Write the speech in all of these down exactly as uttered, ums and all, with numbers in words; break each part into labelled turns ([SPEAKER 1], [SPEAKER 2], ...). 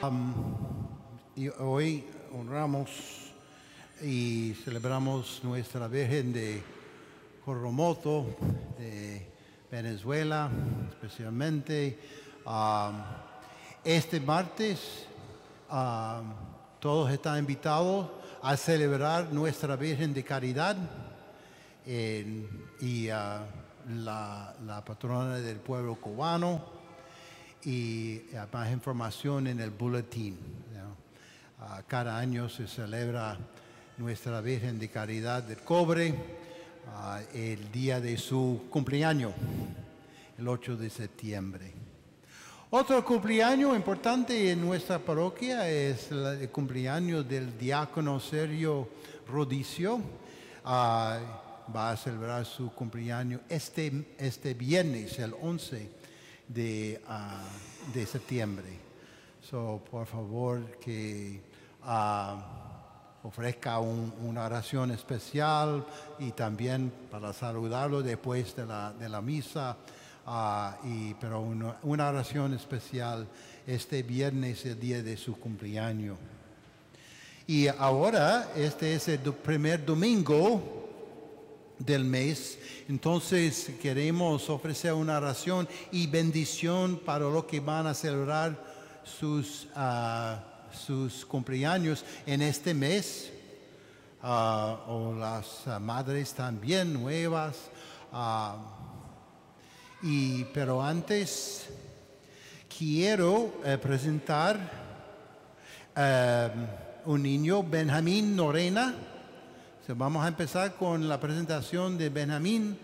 [SPEAKER 1] Y hoy honramos y celebramos nuestra Virgen de Coromoto, de Venezuela, especialmente. Um, este martes, um, todos están invitados a celebrar nuestra Virgen de Caridad en, y uh, la, la patrona del pueblo cubano, y uh, más información en el boletín. Uh, cada año se celebra nuestra Virgen de Caridad del Cobre, uh, el día de su cumpleaños, el ocho de septiembre. Otro cumpleaños importante en nuestra parroquia es el cumpleaños del diácono Sergio Rodicio. Uh, va a celebrar su cumpleaños este, este viernes, el once de, uh, de septiembre. So, por favor, que uh, ofrezca un, una oración especial y también para saludarlo después de la, de la misa. Uh, y, pero una, una oración especial este viernes, el día de su cumpleaños. Y ahora, este es el primer domingo del mes, entonces queremos ofrecer una oración y bendición para los que van a celebrar sus, uh, sus cumpleaños en este mes, uh, o las uh, madres también nuevas. Uh, Y, pero antes quiero eh, presentar eh, un niño, Benjamín Norena. So, vamos a empezar con la presentación de Benjamín.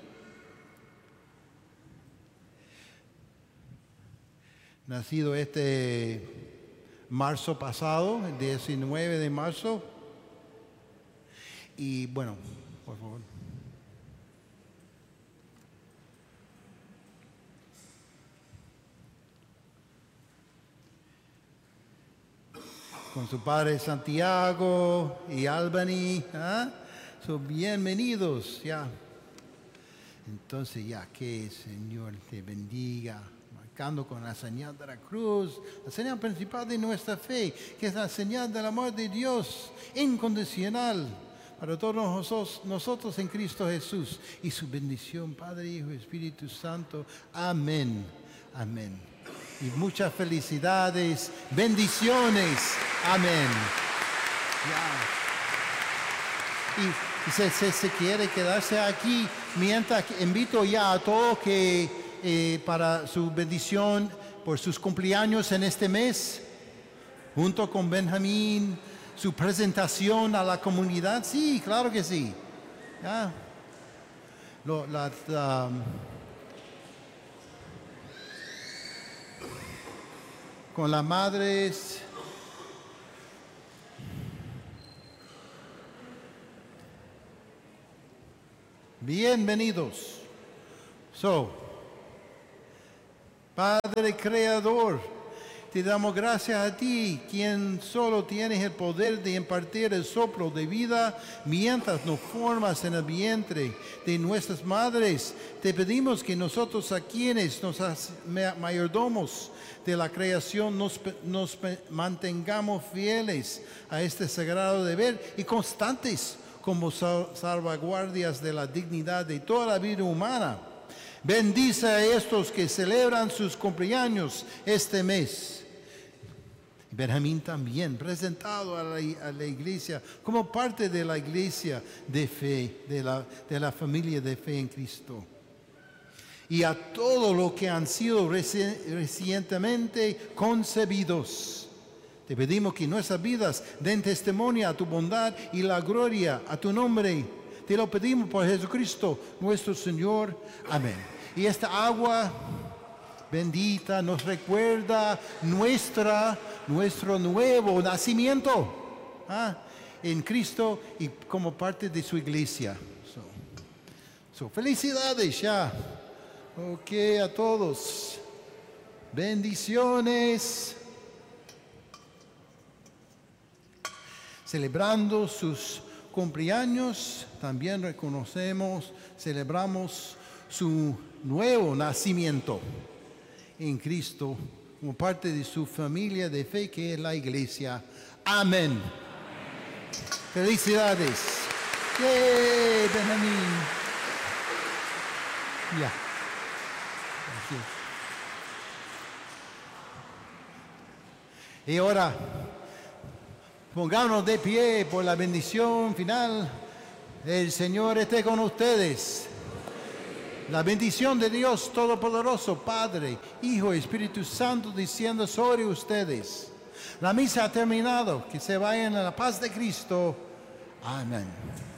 [SPEAKER 1] Nacido este marzo pasado, el diecinueve de marzo. Y bueno, por favor. Con su padre Santiago y Albany, ¿eh? Son bienvenidos, ya. Entonces, ya que el Señor te bendiga, marcando con la señal de la cruz, la señal principal de nuestra fe, que es la señal del amor de Dios incondicional para todos nosotros, nosotros en Cristo Jesús, y su bendición, Padre, Hijo y Espíritu Santo. Amén. Amén. Y muchas felicidades, bendiciones. Amén. Yeah. Y, y si se, se quiere quedarse aquí, mientras invito ya a todos que eh, para su bendición por sus cumpleaños en este mes, junto con Benjamín, su presentación a la comunidad. Sí, claro que sí. Yeah. Lo, la, um, con las madres. Bienvenidos. So, Padre Creador, te damos gracias a ti, quien solo tienes el poder de impartir el soplo de vida mientras nos formas en el vientre de nuestras madres. Te pedimos que nosotros, a quienes nos has mayordomos de la creación, nos, nos mantengamos fieles a este sagrado deber y constantes como salvaguardias de la dignidad de toda la vida humana. Bendice a estos que celebran sus cumpleaños este mes. Benjamín también, presentado a la, a la iglesia como parte de la iglesia de fe, de la, de la familia de fe en Cristo. Y a todos los que han sido reci- recientemente concebidos. Te pedimos que nuestras vidas den testimonio a tu bondad y la gloria a tu nombre. Te lo pedimos por Jesucristo, nuestro Señor. Amén. Y esta agua bendita nos recuerda nuestra, nuestro nuevo nacimiento, ¿ah? en Cristo y como parte de su iglesia. So, so, felicidades ya. Ok, a todos. Bendiciones. Celebrando sus cumpleaños, también reconocemos, celebramos su nuevo nacimiento en Cristo como parte de su familia de fe que es la iglesia. Amén. Amén. Felicidades. ¡Yay, Benjamín! Ya. Gracias. Y ahora, pongámonos de pie por la bendición final. El Señor esté con ustedes. La bendición de Dios Todopoderoso, Padre, Hijo y Espíritu Santo, descienda sobre ustedes. La misa ha terminado. Que se vayan a la paz de Cristo. Amén.